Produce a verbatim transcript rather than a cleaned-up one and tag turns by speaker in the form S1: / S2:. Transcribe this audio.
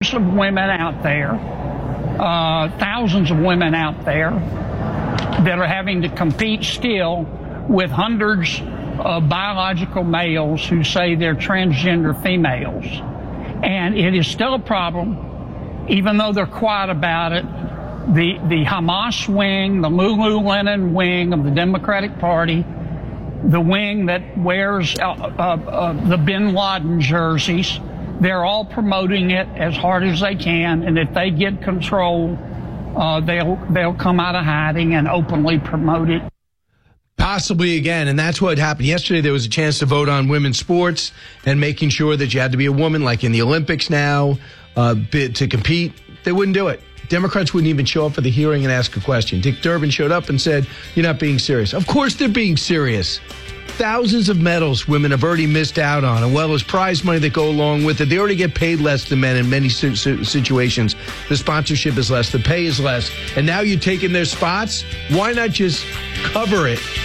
S1: hundreds of women out there, uh, thousands of women out there that are having to compete still with hundreds of biological males who say they're transgender females. And it is still a problem, even though they're quiet about it. The, the Hamas wing, the Lululemon wing of the Democratic Party, the wing that wears uh, uh, uh, the Bin Laden jerseys, they're all promoting it as hard as they can. And if they get control, uh, they'll, they'll come out of hiding and openly promote it.
S2: Possibly again, and that's what happened yesterday. There was a chance to vote on women's sports and making sure that you had to be a woman, like in the Olympics now, uh, to compete. They wouldn't do it. Democrats wouldn't even show up for the hearing and ask a question. Dick Durbin showed up and said, "You're not being serious." Of course they're being serious. Thousands of medals women have already missed out on, as well as prize money that go along with it. They already get paid less than men in many situations. The sponsorship is less, the pay is less, and now you're taking their spots? Why not just cover it